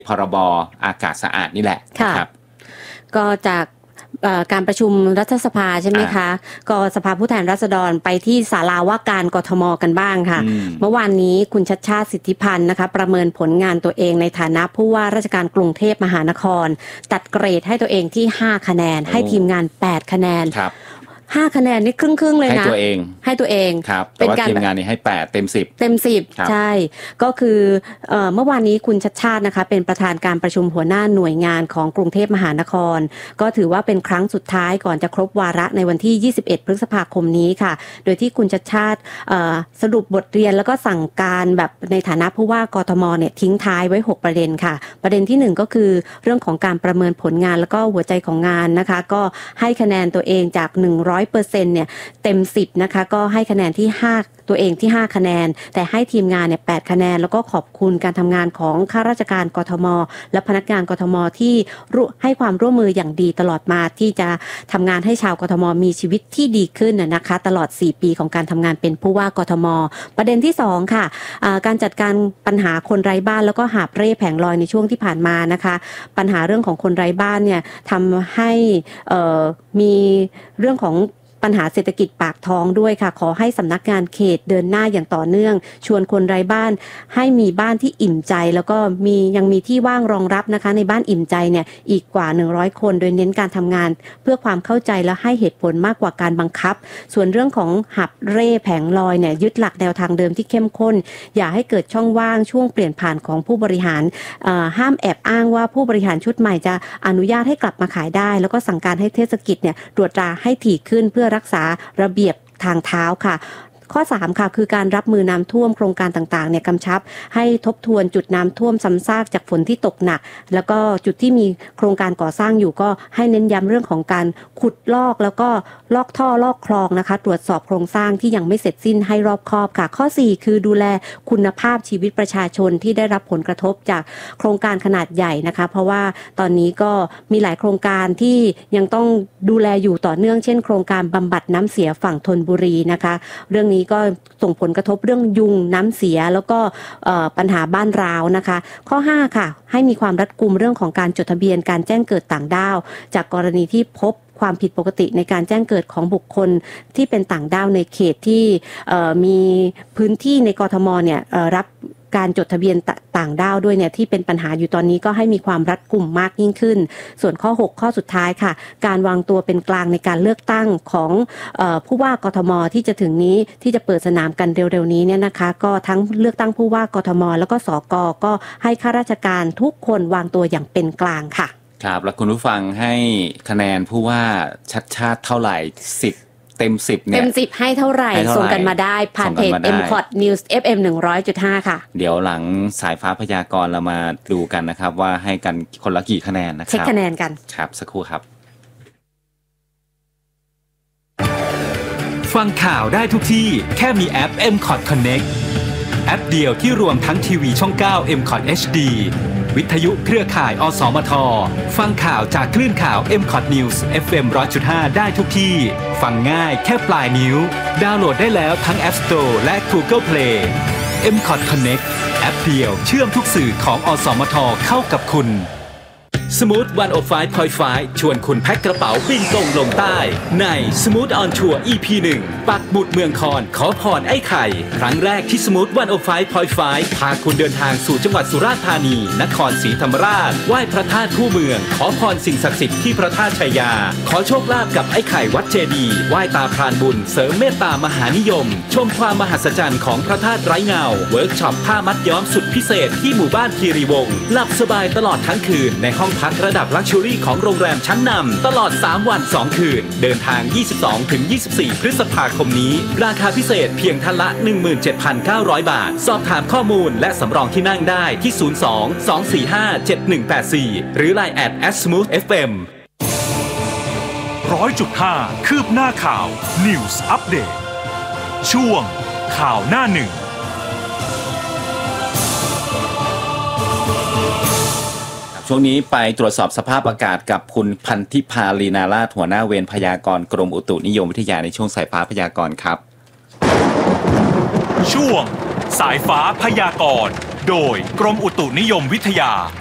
พรบอากาศสะอาดนี่แหละครับก็จากการประชุมรัฐสภาใช่ไหมคะก็สภาผู้แทนราษฎรไปที่ศาลาว่าการกทมกันบ้างค่ะเมื่อวานนี้คุณชัชชาติสิทธิพันธ์นะคะประเมินผลงานตัวเองในฐานะผู้ว่าราชการกรุงเทพมหานครตัดเกรดให้ตัวเองที่5คะแนนให้ทีมงาน8คะแนน5คะแนนนี่ครึ่งๆเลยนะให้ตัวเองครับแต่ว่าทีมงานนี้ให้8เต็ม 10ใช่ก็คือเมื่อวานนี้คุณชัชชาตินะคะเป็นประธานการประชุมหัวหน้าหน่วยงานของกรุงเทพมหานครก็ถือว่าเป็นครั้งสุดท้ายก่อนจะครบวาระในวันที่21พฤษภาคมนี้ค่ะโดยที่คุณชัชชาติสรุปบทเรียนแล้วก็สั่งการแบบในฐานะผู้ว่ากทมเนี่ยทิ้งท้ายไว้6ประเด็นค่ะประเด็นที่1ก็คือเรื่องของการประเมินผลงานแล้วก็หัวใจของงานนะคะก็ให้คะแนนตัวเองจาก100%เนี่ยเต็ม10นะคะก็ให้คะแนนที่5ตัวเองที่5คะแนนแต่ให้ทีมงานเนี่ย8คะแนนแล้วก็ขอบคุณการทำงานของข้าราชการกทมและพนักงานกทมที่ให้ความร่วมมืออย่างดีตลอดมาที่จะทำงานให้ชาวกทมมีชีวิตที่ดีขึ้นนะคะตลอด4ปีของการทำงานเป็นผู้ว่ากทมประเด็นที่2ค่ะการจัดการปัญหาคนไร้บ้านแล้วก็หาบเร่แผงลอยในช่วงที่ผ่านมานะคะปัญหาเรื่องของคนไร้บ้านเนี่ยทำให้มีเรื่องของปัญหาเศรษฐกิจปากท้องด้วยค่ะขอให้สำนักงานเขตเดินหน้าอย่างต่อเนื่องชวนคนไร้บ้านให้มีบ้านที่อิ่มใจแล้วก็ยังมีที่ว่างรองรับนะคะในบ้านอิ่มใจเนี่ยอีกกว่า100คนโดยเน้นการทำงานเพื่อความเข้าใจและให้เหตุผลมากกว่าการบังคับส่วนเรื่องของหับเร่แผงลอยเนี่ยยึดหลักแนวทางเดิมที่เข้มข้นอย่าให้เกิดช่องว่างช่วงเปลี่ยนผ่านของผู้บริหารห้ามแอบอ้างว่าผู้บริหารชุดใหม่จะอนุญาตให้กลับมาขายได้แล้วก็สั่งการให้เทศกิจเนี่ยตรวจตราให้ถี่ขึ้นเพื่อรักษาระเบียบทางเท้าค่ะข้อ3ค่ะคือการรับมือน้ำท่วมโครงการต่างๆเนี่ยกำชับให้ทบทวนจุดน้ำท่วมซ้ำซากจากฝนที่ตกหนักแล้วก็จุดที่มีโครงการก่อสร้างอยู่ก็ให้เน้นย้ำเรื่องของการขุดลอกแล้วก็ลอกท่อลอกคลองนะคะตรวจสอบโครงสร้างที่ยังไม่เสร็จสิ้นให้รอบคอบค่ะข้อ4คือดูแลคุณภาพชีวิตประชาชนที่ได้รับผลกระทบจากโครงการขนาดใหญ่นะคะเพราะว่าตอนนี้ก็มีหลายโครงการที่ยังต้องดูแลอยู่ต่อเนื่องเช่นโครงการบำบัดน้ำเสียฝั่งธนบุรีนะคะเรื่องนี้ก็ส่งผลกระทบเรื่องยุงน้ำเสียแล้วก็ปัญหาบ้านร้าวนะคะข้อ5ค่ะให้มีความรัดกุมเรื่องของการจดทะเบียนการแจ้งเกิดต่างด้าวจากกรณีที่พบความผิดปกติในการแจ้งเกิดของบุคคลที่เป็นต่างด้าวในเขตที่มีพื้นที่ในกทมเนี่ยรับการจดทะเบียนต่างด้าวด้วยเนี่ยที่เป็นปัญหาอยู่ตอนนี้ก็ให้มีความรัดกุมมากยิ่งขึ้นส่วนข้อ6ข้อสุดท้ายค่ะการวางตัวเป็นกลางในการเลือกตั้งของผู้ว่ากทมที่จะถึงนี้ที่จะเปิดสนามกันเร็วๆนี้เนี่ยนะคะก็ทั้งเลือกตั้งผู้ว่ากทมแล้วก็สกก็ให้ข้าราชการทุกคนวางตัวอย่างเป็นกลางค่ะครับแล้วคุณผู้ฟังให้คะแนนผู้ว่าชัดชาติเท่าไหร่10เต็ม10เนี่ยเต็ม10ให้เท่าไหร่ส่งกันมาได้ผ่านเพจ MCOT News FM 100.5 ค่ะเดี๋ยวหลังสายฟ้าพยากรณ์เรามาดูกันนะครับว่าให้กันคนละกี่คะแนนนะครับเช็คคะแนนกันครับสักครู่ครับฟังข่าวได้ทุกที่แค่มีแอป MCOT Connect แอปเดียวที่รวมทั้งทีวีช่อง9 MCOT HDวิทยุเครือข่ายอสมทฟังข่าวจากคลื่นข่าว MCOT News FM 100.5 ได้ทุกที่ฟังง่ายแค่ปลายนิ้วดาวน์โหลดได้แล้วทั้ง App Store และ Google Play MCOT Connect แอปเดียวเชื่อมทุกสื่อของอสมทเข้ากับคุณSmooth 105.5 ชวนคุณแพ็คกระเป๋าบินตรงลงใต้ใน Smooth on Tour EP 1 ปักหมุดเมืองคอนขอพรไอ้ไข่ครั้งแรกที่ Smooth 105.5 พาคุณเดินทางสู่จังหวัดสุราษฎร์ธานีนครศรีธรรมราชไหว้พระธาตุคู่เมืองขอพรสิ่งศักดิ์สิทธิ์ที่พระธาตุชัยยาขอโชคลาภกับไอ้ไข่วัดเจดีย์ไหว้ตาพรานบุญเสริมเมตตามหานิยมชมความมหัศจรรย์ของพระธาตุไร้เงาเวิร์กช็อปผ้ามัดย้อมสุดพิเศษที่หมู่บ้านคีรีวงศ์หลับสบายตลอดทั้งคืนในห้องพักระดับลักชัวรี่ของโรงแรมชั้นนำตลอด3วัน2คืนเดินทาง 22-24 พฤษภาคมนี้ราคาพิเศษเพียงท่านละ 17,900 บาทสอบถามข้อมูลและสำรองที่นั่งได้ที่ 02-245-7184 หรือ LINE @smoothfm 100.5 คืบหน้าข่าว News Update ช่วงข่าวหน้าหนึ่งช่วงนี้ไปตรวจสอบสภาพอากาศกับคุณพันธิพาลีนาราชหัวหน้าเวรพยากรณ์กรมอุตุนิยมวิทยาในช่วงสายฟ้าพยากรณ์ครับช่วงสายฟ้าพยากรณ์โดยกรมอุตุนิยมวิทยา